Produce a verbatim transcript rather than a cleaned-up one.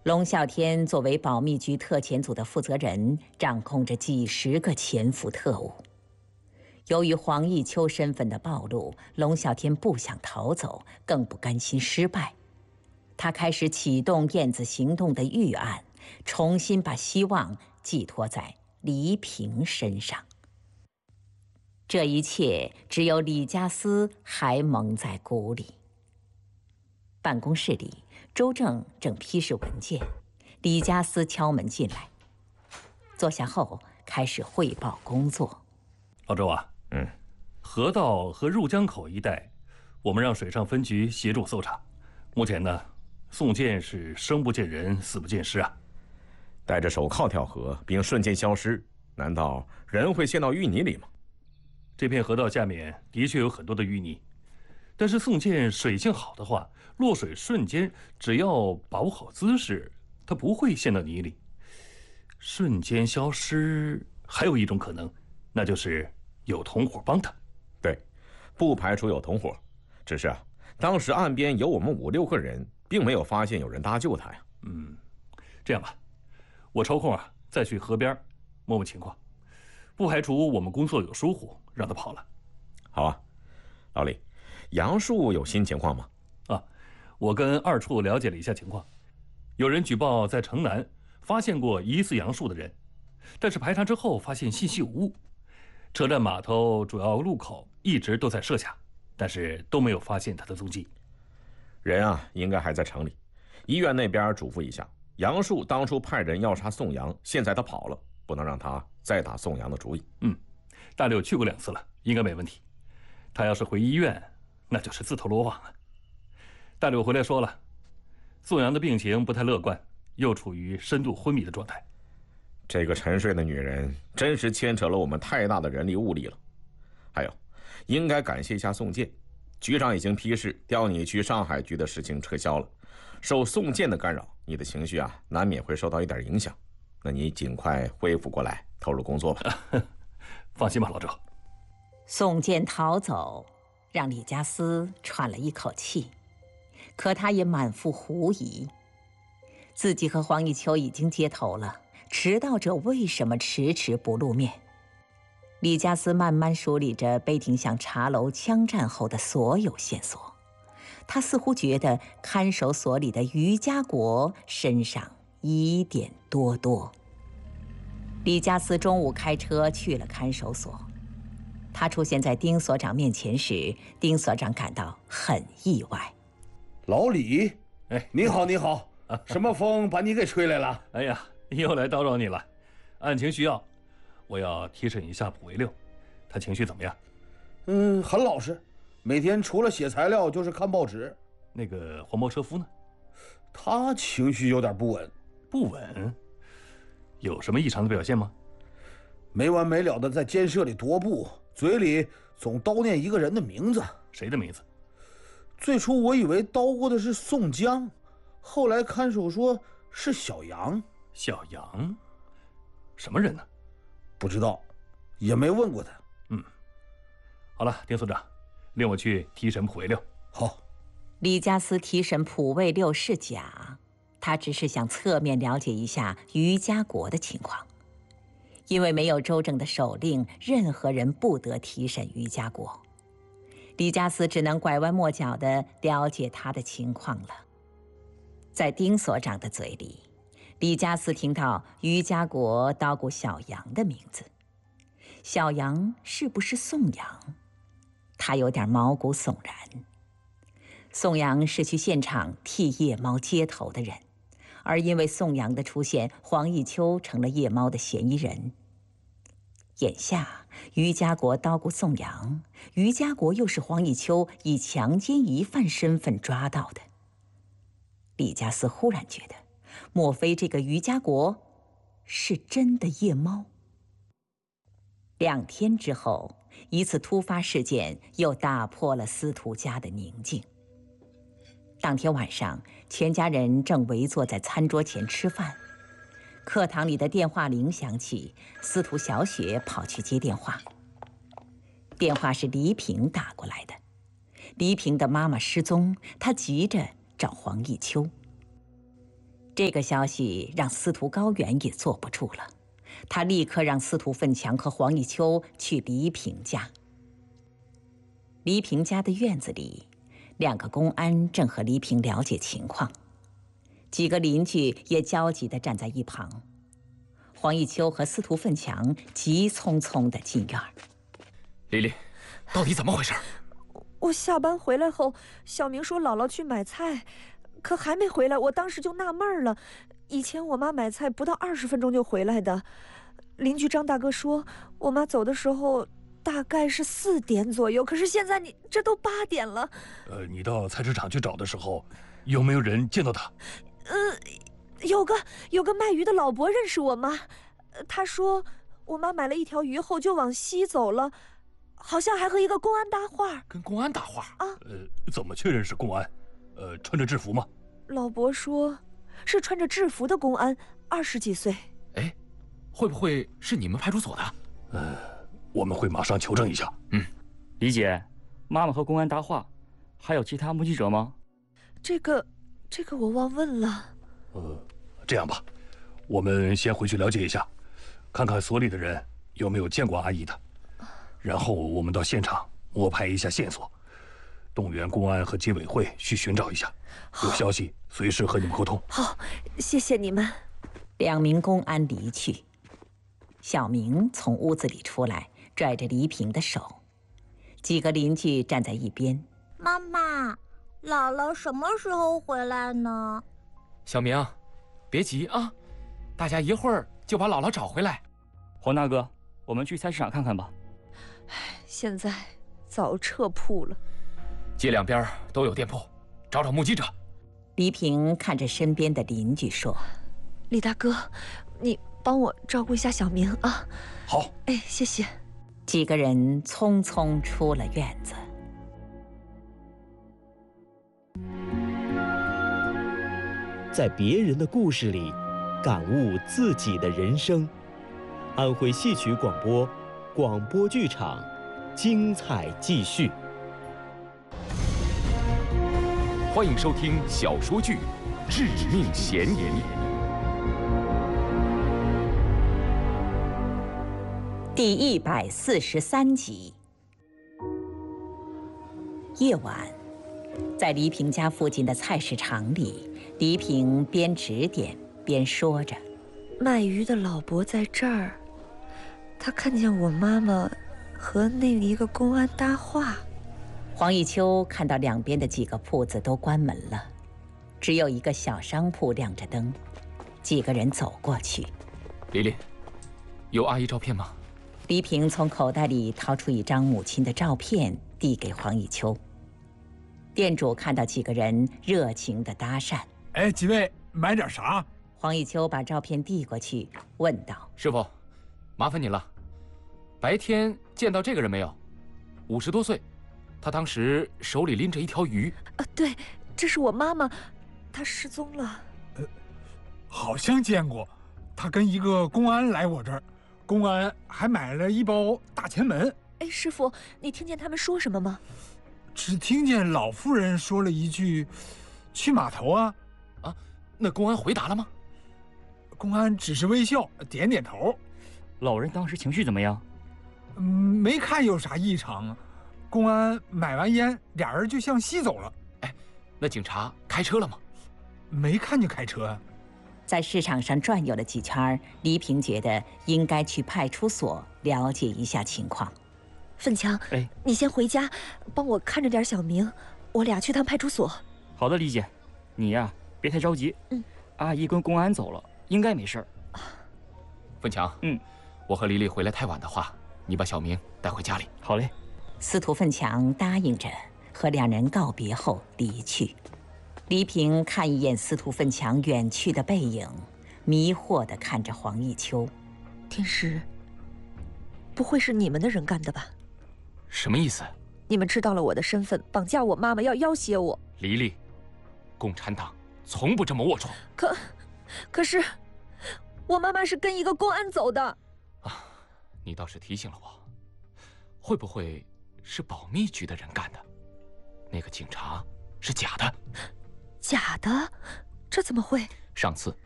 龙啸天作为保密局特遣组的负责人，掌控着几十个潜伏特务。由于黄奕秋身份的暴露，龙啸天不想逃走，更不甘心失败。他开始启动燕子行动的预案，重新把希望寄托在黎平身上。这一切只有李家私还蒙在鼓里。办公室里，周正正批示文件，李家私敲门进来，坐下后开始汇报工作。 老周啊，嗯，河道和入江口一带，我们让水上分局协助搜查。目前呢，宋健是生不见人，死不见尸啊。 戴着手铐跳河，并瞬间消失，难道人会陷到淤泥里吗？ 这片河道下面的确有很多的淤泥，但是宋健水性好的话，落水瞬间只要把握好姿势，他不会陷到泥里。瞬间消失，还有一种可能，那就是有同伙帮他。 对，不排除有同伙，只是啊，当时岸边有我们五六个人，并没有发现有人搭救他呀。 嗯，这样吧，我抽空啊再去河边摸摸情况，不排除我们工作有疏忽，让他跑了。 好啊，老李，杨树有新情况吗？ 啊，我跟二处了解了一下情况，有人举报在城南发现过疑似杨树的人，但是排查之后发现信息无误。车站码头主要路口一直都在设卡，但是都没有发现他的踪迹。 人啊，应该还在城里。医院那边嘱咐一下，杨树当初派人要杀宋阳，现在他跑了，不能让他再打宋阳的主意。 嗯，大柳去过两次了，应该没问题。他要是回医院，那就是自投罗网了。大柳回来说了，宋阳的病情不太乐观，又处于深度昏迷的状态。 这个沉睡的女人真是牵扯了我们太大的人力物力了。还有，应该感谢一下宋健，局长已经批示调你去上海局的事情撤销了。受宋健的干扰，你的情绪啊难免会受到一点影响。那你尽快恢复过来，投入工作吧。 放心吧，老周。 宋健逃走，让李家私喘了一口气，可他也满腹狐疑。自己和黄奕秋已经接头了，迟到者为什么迟迟不露面？李家私慢慢梳理着碑亭巷茶楼枪战后的所有线索，他似乎觉得看守所里的于家国身上疑点多多。李家私中午开车去了看守所，他出现在丁所长面前时，丁所长感到很意外。 老李，哎，你好，你好，什么风把你给吹来了？ 哎呀，又来叨扰你了。案情需要，我要提审一下卜维六，他情绪怎么样？ 嗯，很老实，每天除了写材料就是看报纸。 那个黄毛车夫呢？ 他情绪有点不稳。 不稳？有什么异常的表现吗？ 没完没了的在监舍里踱步，嘴里总叨念一个人的名字。 谁的名字？ 最初我以为叨过的是宋江，后来看守说是小杨。 小杨？什么人呢？ 不知道，也没问过他。 嗯，好了，丁所长，令我去提审卜维六。 好。 李家私提审卜卫六是假，他只是想侧面了解一下于家国的情况。因为没有周正的手令，任何人不得提审于家国。李家私只能拐弯抹角地了解他的情况了。在丁所长的嘴里，李家私听到于家国叨咕小杨的名字。小杨是不是宋阳？他有点毛骨悚然。宋阳是去现场替夜猫接头的人，而因为宋阳的出现，黄奕秋成了夜猫的嫌疑人。眼下于家国叨咕宋阳，于家国又是黄奕秋以强奸疑犯身份抓到的。李家私忽然觉得，莫非这个于家国是真的夜猫？两天之后，一次突发事件又打破了司徒家的宁静。当天晚上，全家人正围坐在餐桌前吃饭，课堂里的电话铃响起，司徒小雪跑去接电话。电话是黎平打过来的，黎平的妈妈失踪，她急着找黄奕秋。 这个消息让司徒高远也坐不住了，他立刻让司徒奋强和黄一秋去黎平家。黎平家的院子里，两个公安正和黎平了解情况，几个邻居也焦急地站在一旁。黄一秋和司徒奋强急匆匆地进院。 丽丽，到底怎么回事？ 我下班回来后，小明说姥姥去买菜，可还没回来，我当时就纳闷了。以前我妈买菜不到二十分钟就回来的。邻居张大哥说，我妈走的时候大概是四点左右，可是现在你这都八点了。 呃，你到菜市场去找的时候，有没有人见到她？ 嗯，有个有个卖鱼的老伯认识我妈，他说我妈买了一条鱼后就往西走了，好像还和一个公安搭话。 跟公安搭话啊？ 呃，怎么确认是公安？呃，穿着制服吗？ 老伯说，是穿着制服的公安，二十几岁。 哎，会不会是你们派出所的？ 呃，我们会马上求证一下。 嗯， 李姐，妈妈和公安搭话，还有其他目击者吗？ 这个，这个我忘问了。 呃，这样吧，我们先回去了解一下，看看所里的人有没有见过阿姨的，然后我们到现场摸排一下线索，动员公安和街委会去寻找一下，有消息随时和你们沟通。 好，谢谢你们。 两名公安离去，小明从屋子里出来，拽着黎平的手。几个邻居站在一边。 妈妈，姥姥什么时候回来呢？ 小明，别急啊，大家一会儿就把姥姥找回来。 黄大哥，我们去菜市场看看吧。 唉，现在早撤铺了。 街两边都有店铺，找找目击者。 黎平看着身边的邻居说：“ 李大哥，你帮我照顾一下小明啊。” 好。 哎，谢谢。 几个人匆匆出了院子。 在别人的故事里，感悟自己的人生。安徽戏曲广播，广播剧场，精彩继续。 欢迎收听小说剧《致命嫌疑》 第一百四十三集。夜晚，在黎平家附近的菜市场里，黎平边指点边说着：“ 卖鱼的老伯在这儿，他看见我妈妈和那一个公安搭话。” 黄一秋看到两边的几个铺子都关门了，只有一个小商铺亮着灯。几个人走过去。 丽丽，有阿姨照片吗？ 黎平从口袋里掏出一张母亲的照片，递给黄一秋。店主看到几个人，热情地搭讪：“ 哎，几位买点啥？” 黄一秋把照片递过去，问道：“ 师傅，麻烦你了，白天见到这个人没有？五十多岁。他当时手里拎着一条鱼。 啊，对，这是我妈妈，她失踪了。 呃，好像见过，她跟一个公安来我这儿，公安还买了一包大前门。 哎，师傅，你听见他们说什么吗？ 只听见老妇人说了一句：“去码头啊。” 啊，那公安回答了吗？ 公安只是微笑，点点头。 老人当时情绪怎么样？ 嗯，没看有啥异常啊。公安买完烟，俩人就向西走了。 哎，那警察开车了吗？ 没看见开车啊。 在市场上转悠了几圈，黎平觉得应该去派出所了解一下情况。 奋强， 哎， 你先回家，帮我看着点小明，我俩去趟派出所。 好的，李姐，你呀别太着急。 嗯， 阿姨跟公安走了，应该没事儿。 奋强， 嗯， 我和黎丽回来太晚的话，你把小明带回家里。 好嘞。 司徒奋强答应着，和两人告别后离去。黎平看一眼司徒奋强远去的背影，迷惑地看着黄一秋。 天石，不会是你们的人干的吧？ 什么意思？ 你们知道了我的身份，绑架我妈妈，要要挟我。 黎丽，共产党从不这么龌龊。 可，可是，我妈妈是跟一个公安走的。 啊，你倒是提醒了我，会不会是保密局的人干的？那个警察是假的。 假的？这怎么会？ 上次